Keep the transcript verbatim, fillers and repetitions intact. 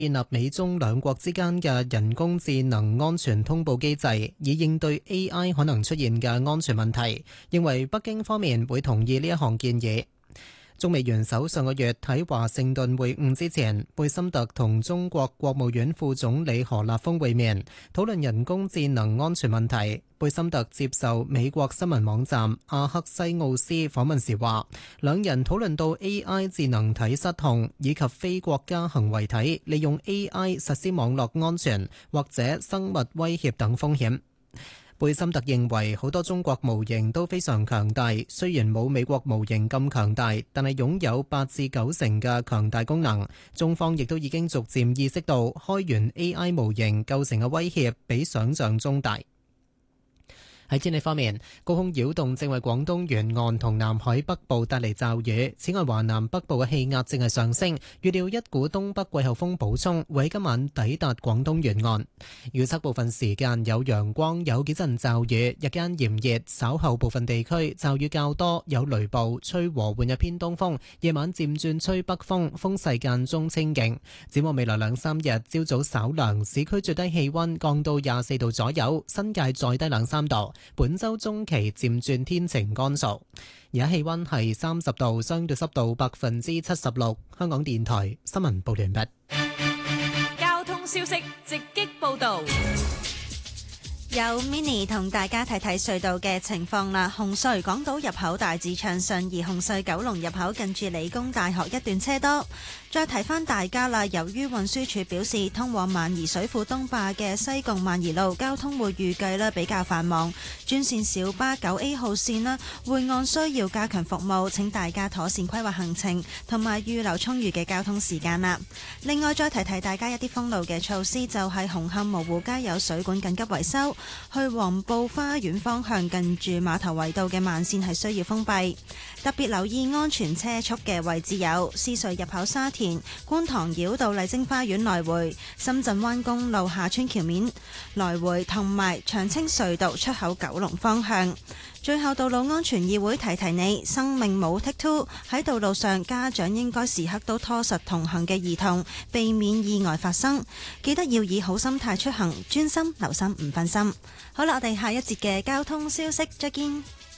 建立美中兩國之間嘅人工智能安全通報機制，以應對 A I 可能出現嘅安全問題，認為北京方面會同意呢一項建議。中美元首上個月喺華盛頓會晤之前，貝森特同中國國務院副總理何立峰會面，討論人工智能安全問題。貝森特接受美國新聞網站阿克西奧斯訪問時話，兩人討論到 A I 智能體失控以及非國家行為體利用 A I 實施網絡安全或者生物威脅等風險。貝森特認為好多中國模型都非常強大，雖然冇美國模型咁強大，但係擁有八至九成嘅強大功能。中方亦都已經逐漸意識到開源 A I 模型構成嘅威脅比想象中大。喺天氣方面，高空擾動正為廣東沿岸同南海北部帶嚟驟雨。此外，華南北部嘅氣壓正係上升，預料一股東北季候風補充會喺今晚抵達廣東沿岸。預測部分時間有陽光，有幾陣驟雨，日間炎熱，稍後部分地區驟雨較多，有雷暴，吹和緩嘅偏東風，夜晚漸轉吹北風，風勢間中清勁。展望未來兩三日，朝早稍涼，市區最低氣溫降到廿四度左右，新界再低兩三度。本周中期漸轉天晴乾燥，而家氣溫係三十度，相對濕度百分之七十六。香港電台新聞報完畢。 交通消息直擊報道。 有 Mini 同大家睇睇隧道嘅情況啦。紅隧港島入口大致暢順，而紅隧九龍入口近住理工大學一段車多。再提翻大家啦，由於運輸署表示通往萬宜水庫東壩嘅西貢萬宜路交通會預計咧比較繁忙，專線小巴九 A 號線啦會按需要加強服務，請大家妥善規劃行程同埋預留充裕嘅交通時間啦。另外再提提大家一啲封路嘅措施，就係紅磡蕪湖街有水管緊急維修，去黃埔花園方向近住碼頭圍道嘅慢線係需要封閉，特別留意安全車速嘅位置有獅隧入口沙田、觀塘繞道麗晶花園來回、深圳灣公路下村橋面來回同埋長青隧道出口九龍方向。最後，道路安全議會提提你，生命冇 take two， 喺道路上家長應該時刻都拖實同行嘅兒童，避免意外發生。記得要以好心態出行，專心留心唔分心。好啦，我哋下一節嘅交通消息再見。